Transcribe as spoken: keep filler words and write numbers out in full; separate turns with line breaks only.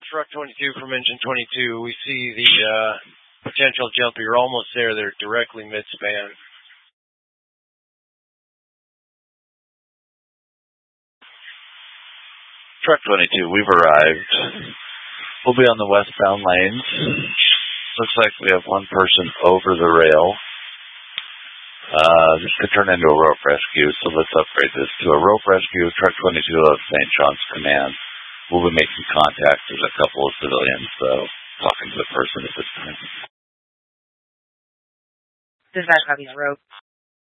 Truck twenty-two from engine twenty-two. We see the uh, potential jump. You're almost there. They're directly mid-span.
Truck twenty-two, we've arrived. We'll be on the westbound lanes. Looks like we have one person over the rail. Uh, this could turn into a rope rescue, so let's upgrade this to a rope rescue. Truck twenty-two of Saint John's Command. We'll be making contact with a couple of civilians, so talking to the person at this time.
Dispatch copy on rope.